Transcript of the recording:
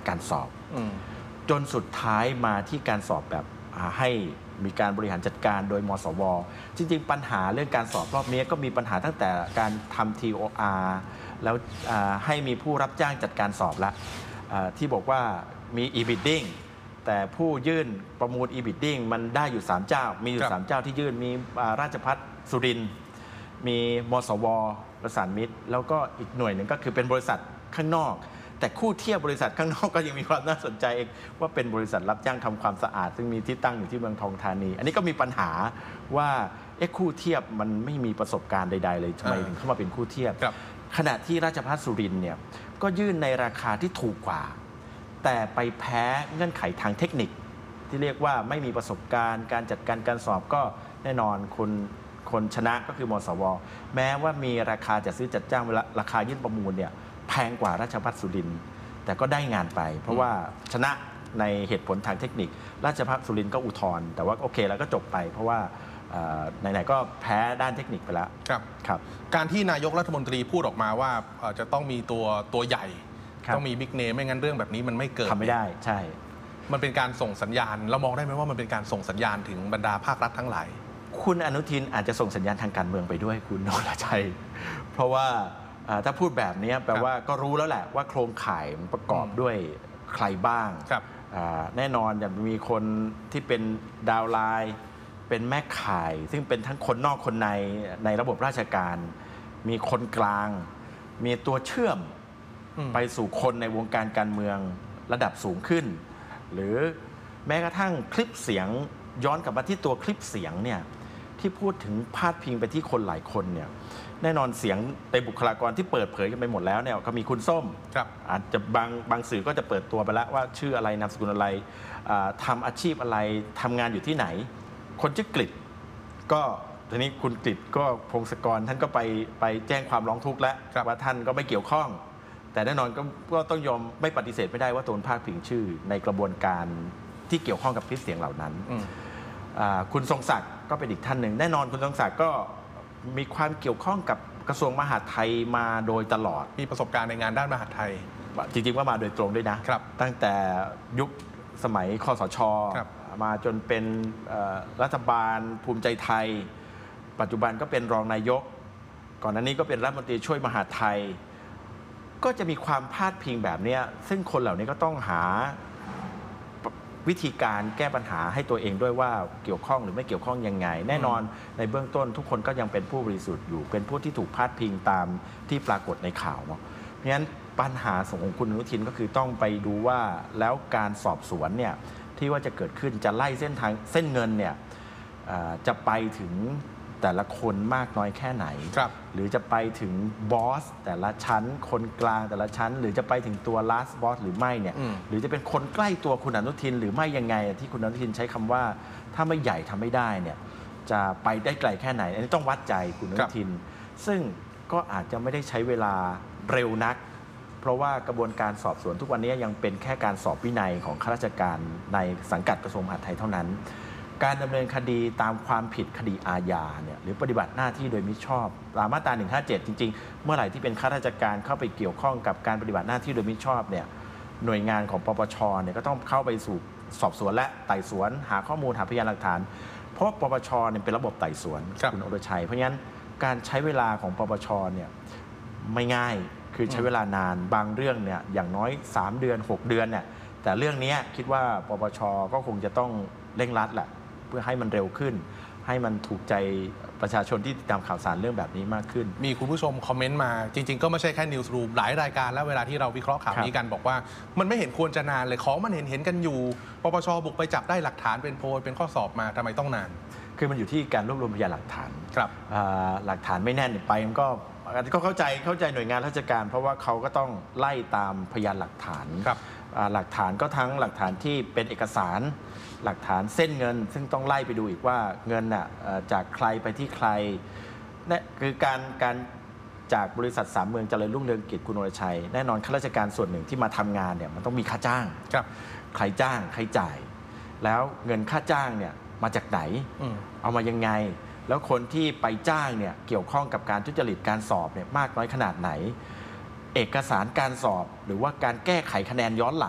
การสอบจนสุดท้ายมาที่การสอบแบบให้มีการบริหารจัดการโดยมสว.จริงๆปัญหาเรื่องการสอบรอบนี้ก็มีปัญหาตั้งแต่การทำ TOR แล้วให้มีผู้รับจ้างจัดการสอบละที่บอกว่ามี e-bidding แต่ผู้ยื่นประมูล e-bidding มันได้อยู่3เจ้ามีอยู่3เจ้าที่ยื่นมีราชภัฏสุรินทร์มีมสว.ประสานมิตรแล้วก็อีกหน่วยหนึ่งก็คือเป็นบริษัทข้างนอกแต่คู่เทียบบริษัทข้างนอกก็ยังมีความน่าสนใจเองว่าเป็นบริษัทรับจ้างทำความสะอาดซึ่งมีที่ตั้งอยู่ที่เมืองทองธานีอันนี้ก็มีปัญหาว่าคู่เทียบมันไม่มีประสบการณ์ใดๆเลยทำไมถึงเข้ามาเป็นคู่เทียบขณะที่ราชภัฏสุรินทร์เนี่ยก็ยื่นในราคาที่ถูกกว่าแต่ไปแพ้เงื่อนไขทางเทคนิคที่เรียกว่าไม่มีประสบการณ์การจัดการการสอบก็แน่นอนคนชนะก็คือมสว.แม้ว่ามีราคาจัดซื้อจัดจ้างราคายื่นประมูลเนี่ยแพงกว่าราชภัฏสุรินทร์แต่ก็ได้งานไปเพราะว่าชนะในเหตุผลทางเทคนิคราชภัฏสุรินทร์ก็อุทธรณ์แต่ว่าโอเคแล้วก็จบไปเพราะว่าไหนๆก็แพ้ด้านเทคนิคไปแล้วครับการที่นายกรัฐมนตรีพูดออกมาว่าจะต้องมีตัวใหญ่ต้องมีบิ๊กเนมไม่งั้นเรื่องแบบนี้มันไม่เกิดทำไม่ได้ใช่มันเป็นการส่งสัญญาณเรามองได้ไหมว่ามันเป็นการส่งสัญญาณถึงบรรดาภาครัฐทั้งหลายคุณอนุทินอาจจะส่งสัญญาณทางการเมืองไปด้วยคุณนรชัยเพราะว่าถ้าพูดแบบนี้แปลว่าก็รู้แล้วแหละว่าโครงข่ายมันประกอบด้วยใครบ้างแน่นอนจะมีคนที่เป็นดาวไลน์เป็นแม่ข่ายซึ่งเป็นทั้งคนนอกคนในระบบราชการมีคนกลางมีตัวเชื่อมไปสู่คนในวงการการเมืองระดับสูงขึ้นหรือแม้กระทั่งคลิปเสียงย้อนกลับมาที่ตัวคลิปเสียงเนี่ยที่พูดถึงพาดพิงไปที่คนหลายคนเนี่ยแน่นอนเสียงในบุคลากรที่เปิดเผยกันไปหมดแล้วเนี่ยก็มีคุณส้มอาจจะบางสื่อก็จะเปิดตัวไปแล้วว่าชื่ออะไรนามสกุลอะไรทำอาชีพอะไรทำงานอยู่ที่ไหนคนชื่อกฤษก็ทีนี้คุณกฤษก็พงศกรท่านก็ไปแจ้งความร้องทุกข์แล้วว่าท่านก็ไม่เกี่ยวข้องแต่แน่นอนก็ต้องยอมไม่ปฏิเสธไม่ได้ว่าโดนพาดพิงชื่อในกระบวนการที่เกี่ยวข้องกับคลิปเสียงเหล่านั้นคุณทรงศักดิ์ก็เป็นอีกท่านหนึ่งแน่นอนคุณทรงศักดิ์ก็มีความเกี่ยวข้องกับกระทรวงมหาดไทยมาโดยตลอดมีประสบการณ์ในงานด้านมหาดไทยจริงๆว่ามาโดยตรงด้วยนะตั้งแต่ยุคสมัยคสช.มาจนเป็นรัฐบาลภูมิใจไทยปัจจุบันก็เป็นรองนายกก่อนหน้านี้ก็เป็นรัฐมนตรีช่วยมหาดไทยก็จะมีความพาดพิงแบบนี้ซึ่งคนเหล่านี้ก็ต้องหาวิธีการแก้ปัญหาให้ตัวเองด้วยว่าเกี่ยวข้องหรือไม่เกี่ยวข้องยังไงแน่นอนในเบื้องต้นทุกคนก็ยังเป็นผู้บริสุทธิ์อยู่เป็นผู้ที่ถูกพาดพิงตามที่ปรากฏในข่าวเนาะเพราะฉะนั้นปัญหาของคุณอนุทินก็คือต้องไปดูว่าแล้วการสอบสวนเนี่ยที่ว่าจะเกิดขึ้นจะไล่เส้นเงินเนี่ยจะไปถึงแต่ละคนมากน้อยแค่ไหนหรือจะไปถึงบอสแต่ละชั้นคนกลางแต่ละชั้นหรือจะไปถึงตัว last boss หรือไม่เนี่ยหรือจะเป็นคนใกล้ตัวคุณอนุทินหรือไม่ยังไงที่คุณอนุทินใช้คำว่าถ้าไม่ใหญ่ทำไม่ได้เนี่ยจะไปได้ไกลแค่ไหนอันนี้ต้องวัดใจคุณอนุทินซึ่งก็อาจจะไม่ได้ใช้เวลาเร็วนักเพราะว่ากระบวนการสอบสวนทุกวันนี้ยังเป็นแค่การสอบวินัยของข้าราชการในสังกัดกระทรวงมหาดไทยเท่านั้นการดำเนินคดีตามความผิดคดีอาญาเนี่ยหรือปฏิบัติหน้าที่โดยมิชอบตามมาตรา157จริงๆเมื่อไหร่ที่เป็นข้าราชการเข้าไปเกี่ยวข้องกับการปฏิบัติหน้าที่โดยมิชอบเนี่ยหน่วยงานของปปชเนี่ยก็ต้องเข้าไปสู่สอบสวนและไต่สวนหาข้อมูลหาพยานหลักฐานเพราะปปชเนี่ยเป็นระบบไต่สวนคุณอรชัยเพราะงั้นการใช้เวลาของปปชเนี่ยไม่ง่ายคือใช้เวลานานบางเรื่องเนี่ยอย่างน้อย3เดือน6เดือนเนี่ยแต่เรื่องนี้คิดว่าปปชก็คงจะต้องเร่งรัดแหละเพื่อให้มันเร็วขึ้นให้มันถูกใจประชาชนที่ติดตามข่าวสารเรื่องแบบนี้มากขึ้นมีคุณผู้ชมคอมเมนต์มาจริงๆก็ไม่ใช่แค่นิวส์รูมหลายรายการแล้วเวลาที่เราวิเคราะห์ข่าวนี้กันบอกว่ามันไม่เห็นควรจะนานเลยของมันเห็นกันอยู่ปปชบุกไปจับได้หลักฐานเป็นโพยเป็นข้อสอบมาทำไมต้องนานคือมันอยู่ที่การรวบรวมพยานหลักฐานหลักฐานไม่แน่นไปมันก็เข้าใจหน่วยงานราชการเพราะว่าเขาก็ต้องไล่ตามพยานหลักฐานหลักฐานก็ทั้งหลักฐานที่เป็นเอกสารหลักฐานเส้นเงินซึ่งต้องไล่ไปดูอีกว่าเงินน่ะจากใครไปที่ใครนี่คือการจากบริษัท3เมืองเจริญรุ่งเรืองกิจคุณวรชัยแน่นอนข้าราชการส่วนหนึ่งที่มาทำงานเนี่ยมันต้องมีค่าจ้างใครจ้างใครจ่ายแล้วเงินค่าจ้างเนี่ยมาจากไหนเอามายังไงแล้วคนที่ไปจ้างเนี่ยเกี่ยวข้องกับการทุจริตการสอบเนี่ยมากน้อยขนาดไหนเอกสารการสอบหรือว่าการแก้ไขคะแนนย้อนหลัง